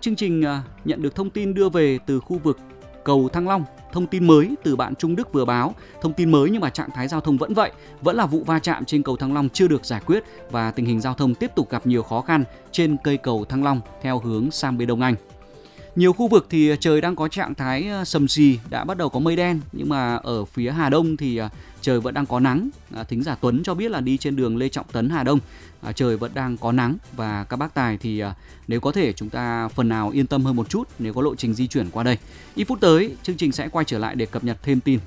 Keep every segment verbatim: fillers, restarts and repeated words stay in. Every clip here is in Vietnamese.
chương trình nhận được thông tin đưa về từ khu vực cầu Thăng Long. Thông tin mới từ bạn Trung Đức vừa báo, thông tin mới nhưng mà trạng thái giao thông vẫn vậy, vẫn là vụ va chạm trên cầu Thăng Long chưa được giải quyết và tình hình giao thông tiếp tục gặp nhiều khó khăn trên cây cầu Thăng Long theo hướng sang bên Đông Anh. Nhiều khu vực thì trời đang có trạng thái sầm sì, đã bắt đầu có mây đen, nhưng mà ở phía Hà Đông thì trời vẫn đang có nắng. Thính giả Tuấn cho biết là đi trên đường Lê Trọng Tấn Hà Đông, trời vẫn đang có nắng và các bác tài thì nếu có thể chúng ta phần nào yên tâm hơn một chút nếu có lộ trình di chuyển qua đây. Ít phút tới chương trình sẽ quay trở lại để cập nhật thêm tin.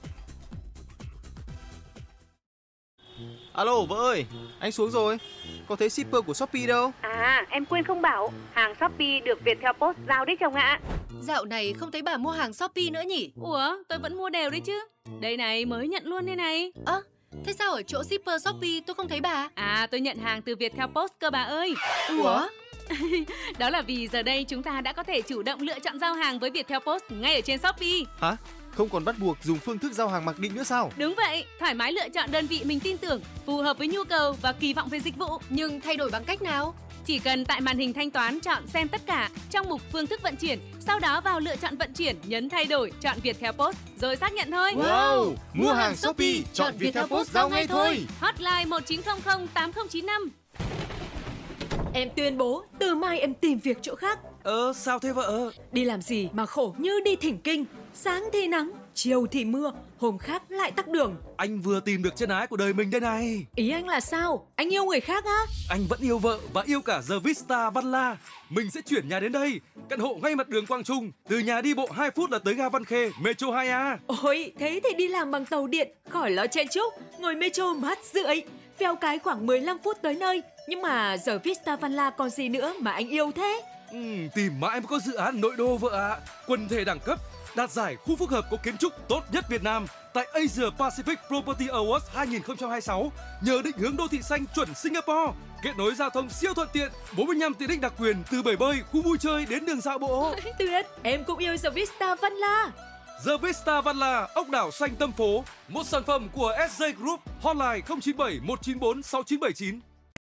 Alo vợ ơi, anh xuống rồi. Có thấy shipper của Shopee đâu? À, em quên không bảo, hàng Shopee được Viettel Post giao đấy chồng ạ. Dạo này không thấy bà mua hàng Shopee nữa nhỉ? Ủa, tôi vẫn mua đều đấy chứ. Đây này, mới nhận luôn đây này. Ơ, à, thế sao ở chỗ shipper Shopee tôi không thấy bà? À, tôi nhận hàng từ Viettel Post cơ bà ơi. Ủa? Đó là vì giờ đây chúng ta đã có thể chủ động lựa chọn giao hàng với Viettel Post ngay ở trên Shopee. Hả? Không còn bắt buộc dùng phương thức giao hàng mặc định nữa sao? Đúng vậy, thoải mái lựa chọn đơn vị mình tin tưởng, phù hợp với nhu cầu và kỳ vọng về dịch vụ. Nhưng thay đổi bằng cách nào? Chỉ cần tại màn hình thanh toán chọn xem tất cả trong mục phương thức vận chuyển, sau đó vào lựa chọn vận chuyển, nhấn thay đổi, chọn Viettel Post rồi xác nhận thôi. Wow, mua hàng Shopee, chọn Viettel Post giao ngay thôi. Hotline một chín không không tám không chín năm. Em tuyên bố từ mai em tìm việc chỗ khác. Ờ, sao thế vợ? Đi làm gì mà khổ như đi thỉnh kinh. Sáng thì nắng, chiều thì mưa, hôm khác lại tắc đường. Anh vừa tìm được chân ái của đời mình đây này. Ý anh là sao? Anh yêu người khác á? Anh vẫn yêu vợ và yêu cả The Vista Văn La. Mình sẽ chuyển nhà đến đây, căn hộ ngay mặt đường Quang Trung. Từ nhà đi bộ hai phút là tới ga Văn Khê, Metro hai A. Ôi, thế thì đi làm bằng tàu điện, khỏi lo chen chúc. Ngồi Metro mát rượi, phèo cái khoảng mười lăm phút tới nơi. Nhưng mà giờ Vista Văn La còn gì nữa mà anh yêu thế? Ừ, tìm mãi mới có dự án nội đô vợ ạ. À. Quần thể đẳng cấp, đạt giải khu phức hợp có kiến trúc tốt nhất Việt Nam tại Asia Pacific Property Awards hai không hai sáu. Nhờ định hướng đô thị xanh chuẩn Singapore, kết nối giao thông siêu thuận tiện, bốn mươi lăm tiện ích đặc quyền từ bể bơi, khu vui chơi đến đường dạo bộ. Tuyệt, em cũng yêu The Vista Văn La. The Vista Văn La, ốc đảo xanh tâm phố, một sản phẩm của ét gi Group. Hotline không chín bảy một chín bốn sáu chín bảy chín.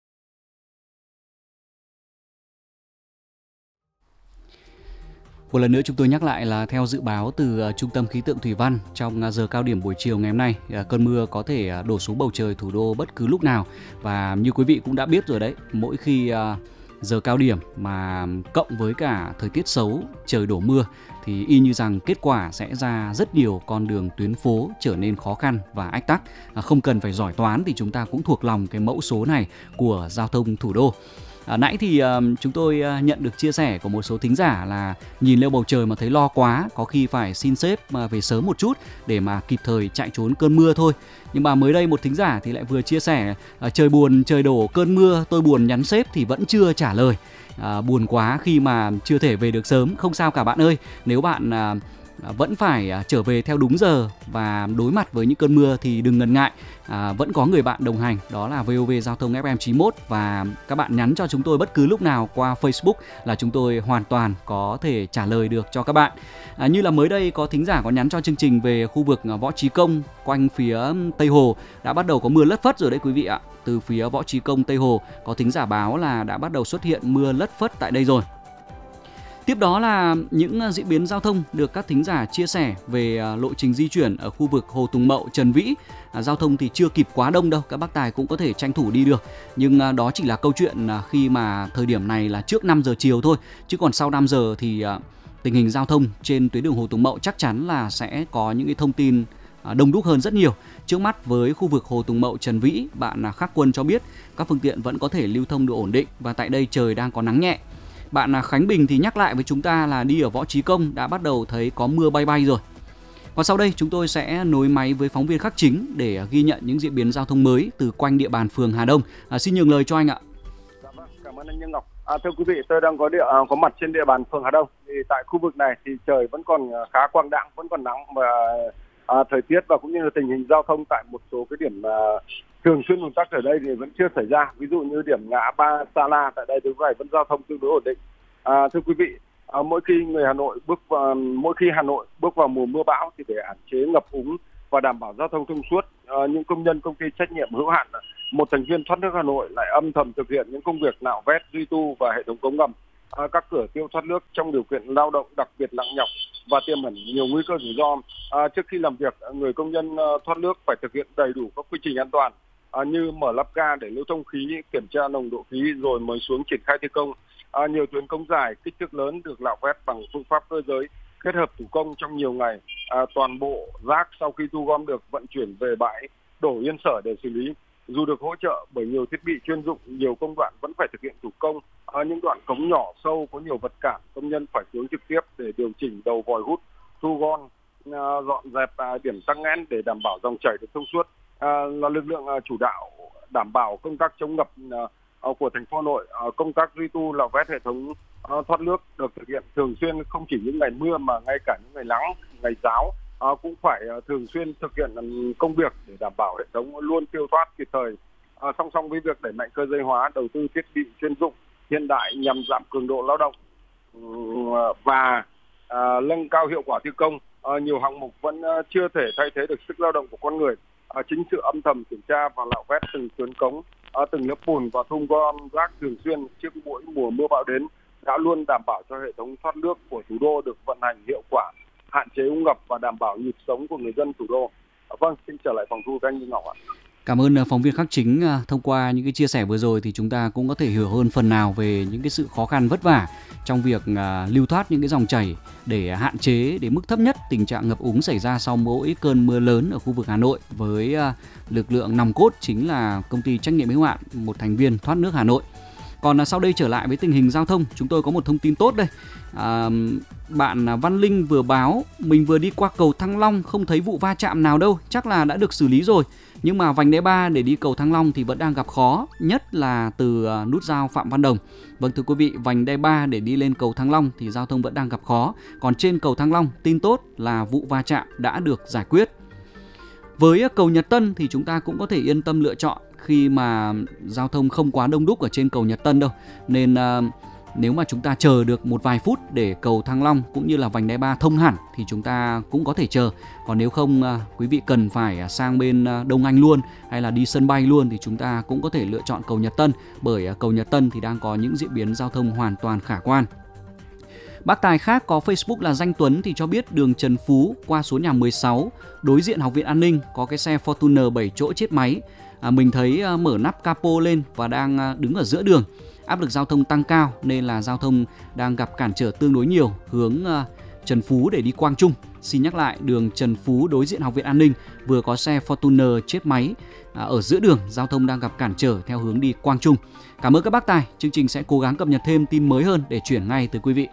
Một lần nữa chúng tôi nhắc lại là theo dự báo từ uh, Trung tâm Khí tượng Thủy văn, trong uh, giờ cao điểm buổi chiều ngày hôm nay, uh, cơn mưa có thể uh, đổ xuống bầu trời thủ đô bất cứ lúc nào. Và như quý vị cũng đã biết rồi đấy, mỗi khi uh, giờ cao điểm mà cộng với cả thời tiết xấu, trời đổ mưa, thì y như rằng kết quả sẽ ra rất nhiều con đường tuyến phố trở nên khó khăn và ách tắc. uh, Không cần phải giỏi toán thì chúng ta cũng thuộc lòng cái mẫu số này của giao thông thủ đô. À, nãy thì uh, chúng tôi uh, nhận được chia sẻ của một số thính giả là nhìn lên bầu trời mà thấy lo quá, có khi phải xin sếp uh, về sớm một chút để mà kịp thời chạy trốn cơn mưa thôi. Nhưng mà mới đây một thính giả thì lại vừa chia sẻ uh, trời buồn, trời đổ cơn mưa, tôi buồn nhắn sếp thì vẫn chưa trả lời. Uh, buồn quá khi mà chưa thể về được sớm. Không sao cả bạn ơi, nếu bạn uh, vẫn phải trở về theo đúng giờ và đối mặt với những cơn mưa thì đừng ngần ngại, à, vẫn có người bạn đồng hành, đó là vê o vê Giao thông ép em chín mốt, và các bạn nhắn cho chúng tôi bất cứ lúc nào qua Facebook là chúng tôi hoàn toàn có thể trả lời được cho các bạn. À, như là mới đây có thính giả có nhắn cho chương trình về khu vực Võ Trí Công quanh phía Tây Hồ đã bắt đầu có mưa lất phất rồi đấy quý vị ạ. Từ phía Võ Trí Công Tây Hồ có thính giả báo là đã bắt đầu xuất hiện mưa lất phất tại đây rồi. Tiếp đó là những diễn biến giao thông được các thính giả chia sẻ về lộ trình di chuyển ở khu vực Hồ Tùng Mậu, Trần Vĩ. À, giao thông thì chưa kịp quá đông đâu, các bác tài cũng có thể tranh thủ đi được. Nhưng à, đó chỉ là câu chuyện à, khi mà thời điểm này là trước năm giờ chiều thôi. Chứ còn sau năm giờ thì à, tình hình giao thông trên tuyến đường Hồ Tùng Mậu chắc chắn là sẽ có những cái thông tin à, đông đúc hơn rất nhiều. Trước mắt với khu vực Hồ Tùng Mậu, Trần Vĩ, bạn à, Khắc Quân cho biết các phương tiện vẫn có thể lưu thông được ổn định và tại đây trời đang có nắng nhẹ. Bạn Khánh Bình thì nhắc lại với chúng ta là đi ở Võ Trí Công đã bắt đầu thấy có mưa bay bay rồi. Còn sau đây chúng tôi sẽ nối máy với phóng viên Khắc Chính để ghi nhận những diễn biến giao thông mới từ quanh địa bàn phường Hà Đông. À, xin nhường lời cho anh ạ. Dạ vâng, cảm ơn anh Như Ngọc. À, thưa quý vị, tôi đang có địa có mặt trên địa bàn phường Hà Đông. Thì tại khu vực này thì trời vẫn còn khá quang đãng, vẫn còn nắng và à, thời tiết và cũng như là tình hình giao thông tại một số cái điểm à, thường xuyên ùn tắc ở đây thì vẫn chưa xảy ra. Ví dụ như điểm ngã ba Sa La tại đây thì vậy vẫn giao thông tương đối ổn định. À, thưa quý vị, à, mỗi khi người Hà Nội bước vào, mỗi khi Hà Nội bước vào mùa mưa bão thì để hạn chế ngập úng và đảm bảo giao thông thông suốt, à, những công nhân công ty trách nhiệm hữu hạn một thành viên thoát nước Hà Nội lại âm thầm thực hiện những công việc nạo vét, duy tu và hệ thống cống ngầm à, các cửa tiêu thoát nước trong điều kiện lao động đặc biệt nặng nhọc và tiềm ẩn nhiều nguy cơ rủi ro. À, trước khi làm việc, người công nhân uh, thoát nước phải thực hiện đầy đủ các quy trình an toàn à, như mở lắp ga để lưu thông khí, kiểm tra nồng độ khí rồi mới xuống triển khai thi công. À, nhiều tuyến cống dài kích thước lớn được nạo vét bằng phương pháp cơ giới kết hợp thủ công trong nhiều ngày. À, toàn bộ rác sau khi thu gom được vận chuyển về bãi đổ yên sở để xử lý. Dù được hỗ trợ bởi nhiều thiết bị chuyên dụng, nhiều công đoạn vẫn phải thực hiện thủ công. À, những đoạn cống nhỏ sâu có nhiều vật cản, công nhân phải xuống trực tiếp để điều chỉnh đầu vòi hút, thu gom, à, dọn dẹp à, điểm tắc nghẽn để đảm bảo dòng chảy được thông suốt. À, là lực lượng à, chủ đạo đảm bảo công tác chống ngập à, của thành phố Hà Nội. À, công tác duy tu nạo vét hệ thống à, thoát nước được thực hiện thường xuyên, không chỉ những ngày mưa mà ngay cả những ngày nắng, ngày ráo. À, cũng phải à, thường xuyên thực hiện um, công việc để đảm bảo hệ thống luôn tiêu thoát kịp thời. À, song song với việc đẩy mạnh cơ giới hóa, đầu tư thiết bị chuyên dụng hiện đại nhằm giảm cường độ lao động um, và à, nâng cao hiệu quả thi công, à, nhiều hạng mục vẫn uh, chưa thể thay thế được sức lao động của con người. À, chính sự âm thầm kiểm tra và nạo vét từng tuyến cống, à, từng lớp bùn và thu gom rác thường xuyên trước mỗi mùa mưa bão đến đã luôn đảm bảo cho hệ thống thoát nước của thủ đô được vận hành hiệu quả, hạn chế úng ngập và đảm bảo nhịp sống của người dân thủ đô. À, vâng, xin trở lại phòng thu với anh Như Ngọc ạ. Cảm ơn phóng viên Khắc Chính. Thông qua những cái chia sẻ vừa rồi thì chúng ta cũng có thể hiểu hơn phần nào về những cái sự khó khăn vất vả trong việc uh, lưu thoát những cái dòng chảy để hạn chế đến mức thấp nhất tình trạng ngập úng xảy ra sau mỗi cơn mưa lớn ở khu vực Hà Nội, với uh, lực lượng nòng cốt chính là công ty trách nhiệm hữu hạn một thành viên thoát nước Hà Nội. Còn uh, sau đây trở lại với tình hình giao thông, chúng tôi có một thông tin tốt đây. À, bạn Văn Linh vừa báo mình vừa đi qua cầu Thăng Long không thấy vụ va chạm nào đâu, chắc là đã được xử lý rồi. Nhưng mà vành đai ba để đi cầu Thăng Long thì vẫn đang gặp khó, nhất là từ nút giao Phạm Văn Đồng. Vâng thưa quý vị, vành đai ba để đi lên cầu Thăng Long thì giao thông vẫn đang gặp khó. Còn trên cầu Thăng Long, tin tốt là vụ va chạm đã được giải quyết. Với cầu Nhật Tân thì chúng ta cũng có thể yên tâm lựa chọn khi mà giao thông không quá đông đúc ở trên cầu Nhật Tân đâu. Nên uh, nếu mà chúng ta chờ được một vài phút để cầu Thăng Long cũng như là vành đai ba thông hẳn thì chúng ta cũng có thể chờ. Còn nếu không, quý vị cần phải sang bên Đông Anh luôn hay là đi sân bay luôn thì chúng ta cũng có thể lựa chọn cầu Nhật Tân, bởi cầu Nhật Tân thì đang có những diễn biến giao thông hoàn toàn khả quan. Bác Tài khác có Facebook là Danh Tuấn thì cho biết đường Trần Phú qua số nhà mười sáu đối diện Học viện An ninh có cái xe Fortuner bảy chỗ chết máy. À, mình thấy mở nắp capo lên và đang đứng ở giữa đường. Áp lực giao thông tăng cao nên là giao thông đang gặp cản trở tương đối nhiều hướng uh, Trần Phú để đi Quang Trung. Xin nhắc lại, đường Trần Phú đối diện Học viện An ninh vừa có xe Fortuner chết máy uh, ở giữa đường, giao thông đang gặp cản trở theo hướng đi Quang Trung. Cảm ơn các bác tài, chương trình sẽ cố gắng cập nhật thêm tin mới hơn để chuyển ngay tới quý vị.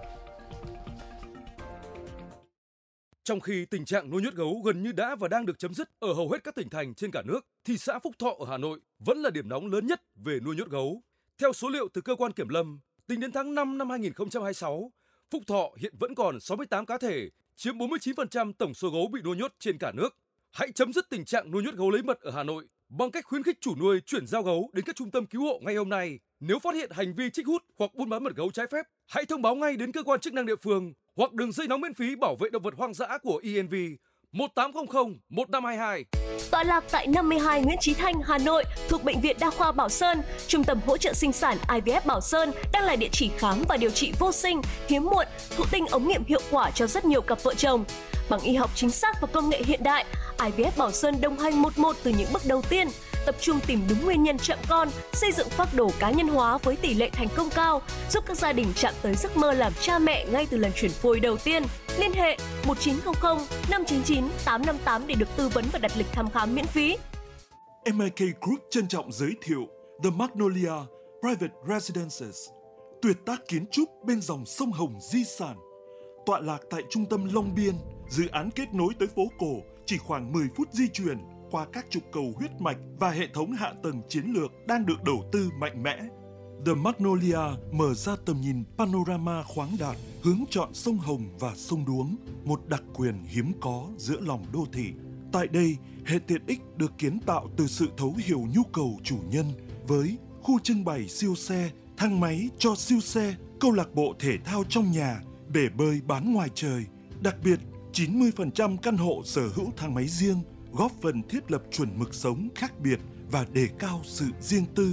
Trong khi tình trạng nuôi nhốt gấu gần như đã và đang được chấm dứt ở hầu hết các tỉnh thành trên cả nước, thì xã Phúc Thọ ở Hà Nội vẫn là điểm nóng lớn nhất về nuôi nhốt gấu. Theo số liệu từ cơ quan kiểm lâm, tính đến tháng năm năm hai nghìn không trăm hai mươi sáu, Phúc Thọ hiện vẫn còn sáu mươi tám cá thể, chiếm bốn mươi chín phần trăm tổng số gấu bị nuôi nhốt trên cả nước. Hãy chấm dứt tình trạng nuôi nhốt gấu lấy mật ở Hà Nội bằng cách khuyến khích chủ nuôi chuyển giao gấu đến các trung tâm cứu hộ ngay hôm nay. Nếu phát hiện hành vi trích hút hoặc buôn bán mật gấu trái phép, hãy thông báo ngay đến cơ quan chức năng địa phương hoặc đường dây nóng miễn phí bảo vệ động vật hoang dã của e en vê một tám không không một năm hai hai. Tọa lạc tại năm mươi hai Nguyễn Chí Thanh, Hà Nội, thuộc Bệnh viện Đa khoa Bảo Sơn, Trung tâm hỗ trợ sinh sản i vê ép Bảo Sơn đang là địa chỉ khám và điều trị vô sinh, hiếm muộn, thụ tinh ống nghiệm hiệu quả cho rất nhiều cặp vợ chồng. Bằng y học chính xác và công nghệ hiện đại, i vê ép Bảo Sơn đồng hành một một từ những bước đầu tiên, tập trung tìm đúng nguyên nhân chậm con, xây dựng phác đồ cá nhân hóa với tỷ lệ thành công cao, giúp các gia đình chạm tới giấc mơ làm cha mẹ ngay từ lần chuyển phôi đầu tiên. Liên hệ một chín không không năm chín chín tám năm tám để được tư vấn và đặt lịch thăm khám miễn phí. em i ca Group trân trọng giới thiệu The Magnolia Private Residences, tuyệt tác kiến trúc bên dòng sông Hồng di sản, tọa lạc tại trung tâm Long Biên. Dự án kết nối tới phố cổ chỉ khoảng mười phút di chuyển qua các trục cầu huyết mạch và hệ thống hạ tầng chiến lược đang được đầu tư mạnh mẽ. The Magnolia mở ra tầm nhìn panorama khoáng đạt, hướng chọn sông Hồng và sông Đuống, một đặc quyền hiếm có giữa lòng đô thị. Tại đây, hệ tiện ích được kiến tạo từ sự thấu hiểu nhu cầu chủ nhân với khu trưng bày siêu xe, thang máy cho siêu xe, câu lạc bộ thể thao trong nhà, bể bơi bán ngoài trời. Đặc biệt, chín mươi phần trăm căn hộ sở hữu thang máy riêng, góp phần thiết lập chuẩn mực sống khác biệt và đề cao sự riêng tư.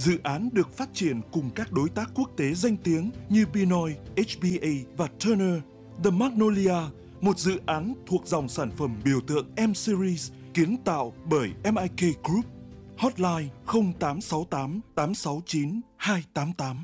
Dự án được phát triển cùng các đối tác quốc tế danh tiếng như Pinoy, hát bê a và Turner. The Magnolia, một dự án thuộc dòng sản phẩm biểu tượng M-Series kiến tạo bởi em i ca Group. Hotline không tám sáu tám tám sáu chín hai tám tám.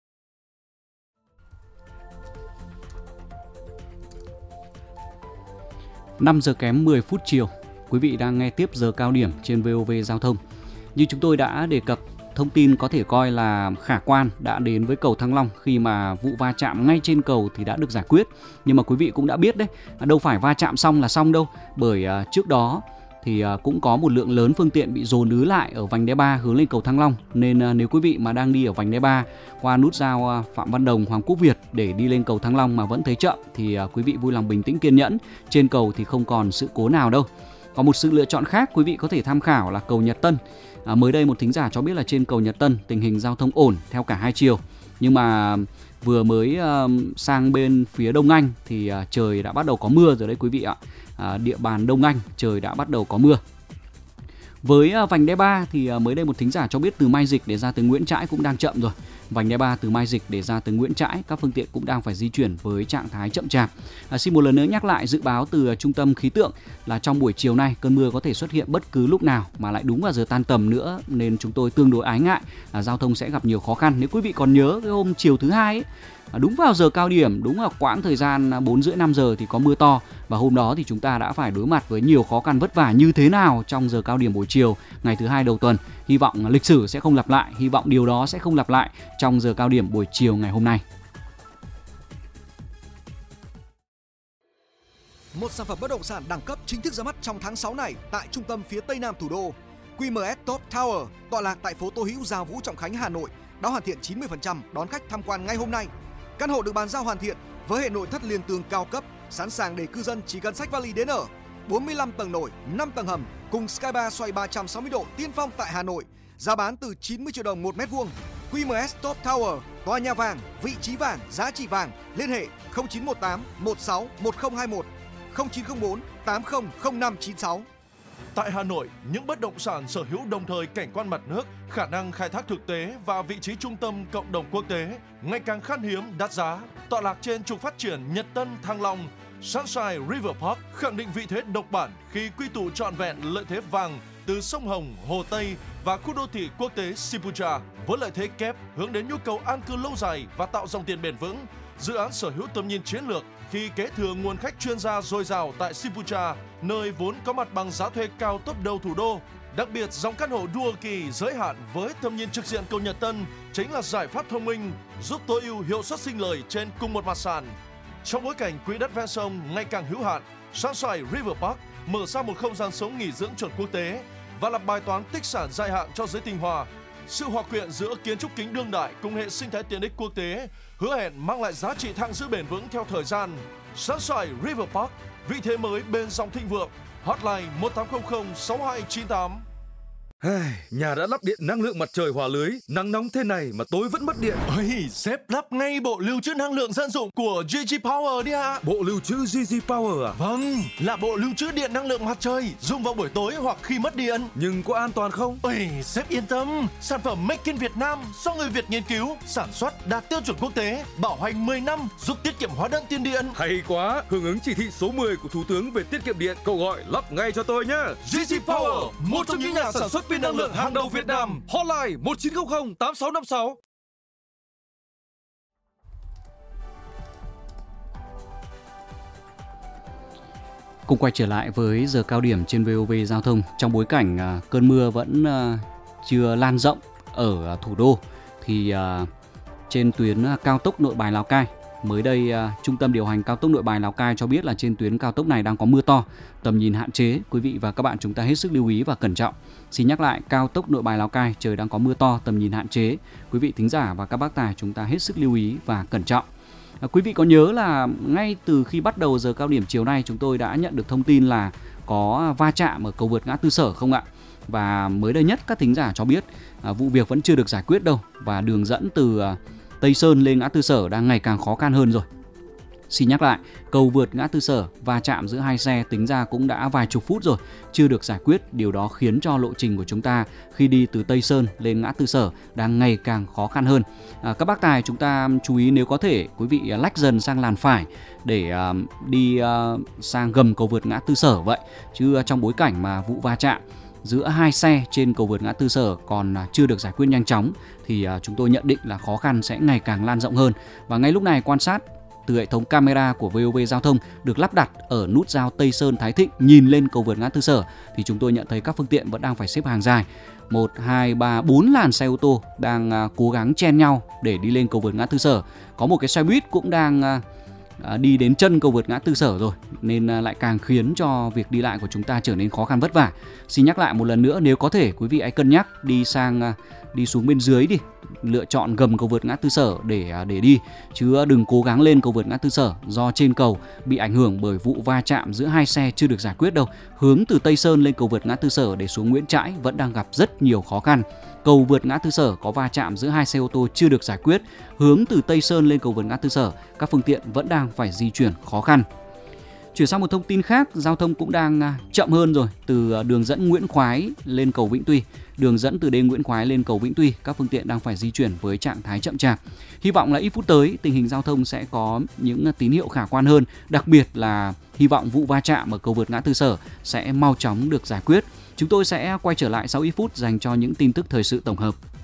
năm giờ kém mười phút chiều, quý vị đang nghe tiếp giờ cao điểm trên vê o vê Giao thông. Như chúng tôi đã đề cập, thông tin có thể coi là khả quan đã đến với cầu Thăng Long khi mà vụ va chạm ngay trên cầu thì đã được giải quyết. Nhưng mà quý vị cũng đã biết đấy, đâu phải va chạm xong là xong đâu, bởi uh, trước đó thì uh, cũng có một lượng lớn phương tiện bị dồn ứ lại ở vành đai ba hướng lên cầu Thăng Long. Nên uh, nếu quý vị mà đang đi ở vành đai ba qua nút giao uh, Phạm Văn Đồng, Hoàng Quốc Việt để đi lên cầu Thăng Long mà vẫn thấy chậm thì uh, quý vị vui lòng bình tĩnh kiên nhẫn. Trên cầu thì không còn sự cố nào đâu. Còn một sự lựa chọn khác quý vị có thể tham khảo là cầu Nhật Tân. À, mới đây một thính giả cho biết là trên cầu Nhật Tân tình hình giao thông ổn theo cả hai chiều. Nhưng mà vừa mới uh, sang bên phía Đông Anh thì uh, trời đã bắt đầu có mưa rồi đấy quý vị ạ. À, địa bàn Đông Anh trời đã bắt đầu có mưa. Với uh, vành đai ba thì uh, mới đây một thính giả cho biết từ Mai Dịch để ra tới Nguyễn Trãi cũng đang chậm rồi. Vành đai ba từ Mai Dịch để ra tới Nguyễn Trãi, các phương tiện cũng đang phải di chuyển với trạng thái chậm chạp. À, xin một lần nữa nhắc lại dự báo từ uh, trung tâm khí tượng là trong buổi chiều nay cơn mưa có thể xuất hiện bất cứ lúc nào mà lại đúng vào giờ tan tầm nữa, nên chúng tôi tương đối ái ngại là giao thông sẽ gặp nhiều khó khăn. Nếu quý vị còn nhớ cái hôm chiều thứ hai ấy, đúng vào giờ cao điểm, đúng vào quãng thời gian bốn rưỡi năm giờ thì có mưa to, và hôm đó thì chúng ta đã phải đối mặt với nhiều khó khăn vất vả như thế nào trong giờ cao điểm buổi chiều ngày thứ hai đầu tuần. Hy vọng lịch sử sẽ không lặp lại, hy vọng điều đó sẽ không lặp lại trong giờ cao điểm buổi chiều ngày hôm nay. Một sản phẩm bất động sản đẳng cấp chính thức ra mắt trong tháng sáu này tại trung tâm phía tây nam thủ đô. quy em ét Top Tower tọa lạc tại phố Tô Hữu, Gia Vũ, Trọng Khánh, Hà Nội đã hoàn thiện chín mươi phần trăm đón khách tham quan ngay hôm nay. Căn hộ được bàn giao hoàn thiện với hệ nội thất liên tường cao cấp, sẵn sàng để cư dân chỉ cần xách vali đến ở. bốn mươi lăm tầng nổi, năm tầng hầm cùng Sky Bar xoay ba trăm sáu mươi độ tiên phong tại Hà Nội. Giá bán từ chín mươi triệu đồng một mét vuông. quy em ét Top Tower, tòa nhà vàng, vị trí vàng, giá trị vàng. Liên hệ không chín một tám một sáu một không hai một, không chín không bốn tám không không năm chín sáu. Tại Hà Nội, những bất động sản sở hữu đồng thời cảnh quan mặt nước, khả năng khai thác thực tế và vị trí trung tâm cộng đồng quốc tế ngày càng khan hiếm, đắt giá. Tọa lạc trên trục phát triển Nhật Tân, Thăng Long, Sunshine River Park khẳng định vị thế độc bản khi quy tụ trọn vẹn lợi thế vàng từ sông Hồng, Hồ Tây và khu đô thị quốc tế Sipucha với lợi thế kép hướng đến nhu cầu an cư lâu dài và tạo dòng tiền bền vững. Dự án sở hữu tầm nhìn chiến lược khi kế thừa nguồn khách chuyên gia dồi dào tại Sipucha, nơi vốn có mặt bằng giá thuê cao top đầu thủ đô. Đặc biệt, dòng căn hộ Dual Kỳ giới hạn với tầm nhìn trực diện cầu Nhật Tân chính là giải pháp thông minh giúp tối ưu hiệu suất sinh lời trên cùng một mặt sàn. Trong bối cảnh quỹ đất ven sông ngày càng hữu hạn, Sunshine River Park mở ra một không gian sống nghỉ dưỡng chuẩn quốc tế và là bài toán tích sản dài hạn cho giới tinh hoa. Sự hòa quyện giữa kiến trúc kính đương đại cùng hệ sinh thái tiện ích quốc tế hứa hẹn mang lại giá trị thặng dư bền vững theo thời gian. Sunshine River Park, vị thế mới bên dòng thịnh vượng. Hotline một tám không không sáu hai chín tám. Nhà đã lắp điện năng lượng mặt trời hòa lưới, nắng nóng thế này mà tối vẫn mất điện. Ôi, sếp lắp ngay bộ lưu trữ năng lượng dân dụng của giê giê Power đi ạ. Bộ lưu trữ giê giê Power à? Vâng, là bộ lưu trữ điện năng lượng mặt trời dùng vào buổi tối hoặc khi mất điện. Nhưng có an toàn không? Ôi, sếp yên tâm, sản phẩm Make in Việt Nam do người Việt nghiên cứu, sản xuất đạt tiêu chuẩn quốc tế, bảo hành mười năm giúp tiết kiệm hóa đơn tiền điện. Hay quá, hưởng ứng chỉ thị số mười của Thủ tướng về tiết kiệm điện, cậu gọi lắp ngay cho tôi nhé. giê giê Power, một trong những nhà sản xuất pin năng lượng hàng đầu Việt Nam. Hotline một chín không không tám sáu năm sáu. Cùng quay trở lại với giờ cao điểm trên vê o vê Giao thông. Trong bối cảnh uh, cơn mưa vẫn uh, chưa lan rộng ở uh, thủ đô thì uh, trên tuyến uh, cao tốc Nội Bài Lào Cai, mới đây uh, Trung tâm điều hành cao tốc Nội Bài Lào Cai cho biết là trên tuyến cao tốc này đang có mưa to, tầm nhìn hạn chế. Quý vị và các bạn chúng ta hết sức lưu ý và cẩn trọng. Xin nhắc lại, cao tốc Nội Bài Lào Cai trời đang có mưa to, tầm nhìn hạn chế. Quý vị thính giả và các bác tài chúng ta hết sức lưu ý và cẩn trọng. À, quý vị có nhớ là ngay từ khi bắt đầu giờ cao điểm chiều nay chúng tôi đã nhận được thông tin là có va chạm ở cầu vượt ngã tư Sở không ạ? Và mới đây nhất các thính giả cho biết à, vụ việc vẫn chưa được giải quyết đâu, và đường dẫn từ à, Tây Sơn lên ngã tư Sở đang ngày càng khó khăn hơn rồi. Xin nhắc lại, cầu vượt ngã tư Sở va chạm giữa hai xe tính ra cũng đã vài chục phút rồi, chưa được giải quyết. Điều đó khiến cho lộ trình của chúng ta khi đi từ Tây Sơn lên ngã tư Sở đang ngày càng khó khăn hơn. À, các bác tài chúng ta chú ý nếu có thể quý vị lách dần sang làn phải để uh, đi uh, sang gầm cầu vượt ngã tư Sở vậy. Chứ uh, trong bối cảnh mà vụ va chạm giữa hai xe trên cầu vượt ngã tư Sở còn uh, chưa được giải quyết nhanh chóng thì uh, chúng tôi nhận định là khó khăn sẽ ngày càng lan rộng hơn. Và ngay lúc này quan sát từ hệ thống camera của vê o vê Giao thông được lắp đặt ở nút giao Tây Sơn Thái Thịnh nhìn lên cầu vượt ngã tư Sở thì chúng tôi nhận thấy các phương tiện vẫn đang phải xếp hàng dài. một, hai, ba, bốn làn xe ô tô đang uh, cố gắng chen nhau để đi lên cầu vượt ngã tư Sở. Có một cái xe buýt cũng đang uh, đi đến chân cầu vượt ngã tư Sở rồi, nên uh, lại càng khiến cho việc đi lại của chúng ta trở nên khó khăn vất vả. Xin nhắc lại một lần nữa, nếu có thể quý vị hãy cân nhắc đi sang uh, đi xuống bên dưới đi, lựa chọn gầm cầu vượt ngã tư Sở để để đi, chứ đừng cố gắng lên cầu vượt ngã tư Sở, do trên cầu bị ảnh hưởng bởi vụ va chạm giữa hai xe chưa được giải quyết đâu. Hướng từ Tây Sơn lên cầu vượt ngã tư Sở để xuống Nguyễn Trãi vẫn đang gặp rất nhiều khó khăn. Cầu vượt ngã tư Sở có va chạm giữa hai xe ô tô chưa được giải quyết, hướng từ Tây Sơn lên cầu vượt ngã tư Sở, các phương tiện vẫn đang phải di chuyển khó khăn. Chuyển sang một thông tin khác, giao thông cũng đang chậm hơn rồi. Từ đường dẫn Nguyễn Khoái lên cầu Vĩnh Tuy, đường dẫn từ đê Nguyễn Khoái lên cầu Vĩnh Tuy, các phương tiện đang phải di chuyển với trạng thái chậm chạp. Hy vọng là ít phút tới tình hình giao thông sẽ có những tín hiệu khả quan hơn, đặc biệt là hy vọng vụ va chạm ở cầu vượt ngã tư Sở sẽ mau chóng được giải quyết. Chúng tôi sẽ quay trở lại sau ít phút dành cho những tin tức thời sự tổng hợp.